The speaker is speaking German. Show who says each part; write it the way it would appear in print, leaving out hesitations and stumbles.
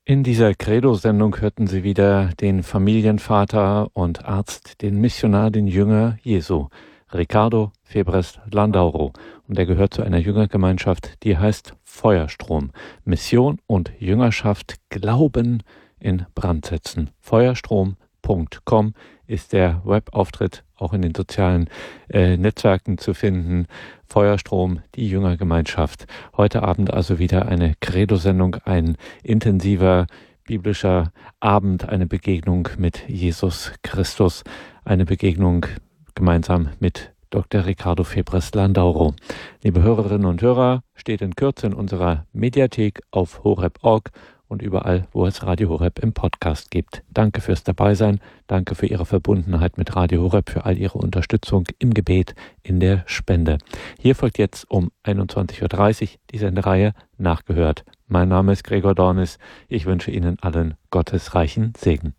Speaker 1: In dieser Credo-Sendung hörten Sie wieder den Familienvater und Arzt, den Missionar, den Jünger Jesu, Ricardo Febres Landauro. Und er gehört zu einer Jüngergemeinschaft, die heißt Feuerstrom. Mission und Jüngerschaft Glauben in Brand setzen. Feuerstrom.com ist der Webauftritt, auch in den sozialen Netzwerken zu finden. Feuerstrom, die Jüngergemeinschaft. Heute Abend also wieder eine Credo-Sendung, ein intensiver biblischer Abend, eine Begegnung mit Jesus Christus, eine Begegnung gemeinsam mit Dr. Ricardo Febres Landauro. Liebe Hörerinnen und Hörer, steht in Kürze in unserer Mediathek auf horeb.org und überall, wo es Radio Horeb im Podcast gibt. Danke fürs Dabeisein, danke für Ihre Verbundenheit mit Radio Horeb, für all Ihre Unterstützung im Gebet, in der Spende. Hier folgt jetzt um 21.30 Uhr die Sendereihe Nachgehört. Mein Name ist Gregor Dornis. Ich wünsche Ihnen allen gottesreichen Segen.